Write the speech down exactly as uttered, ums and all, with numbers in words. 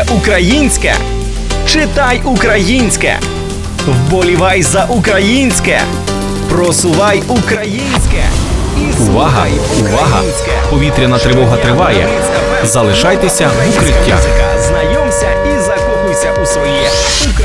українське. Читай українське. Вболівай за українське. Просувай українське. І Увага! слухай Увага! українське. Повітряна тривога триває. Залишайтеся в укриттях. Знайомся і закохуйся у своє українське.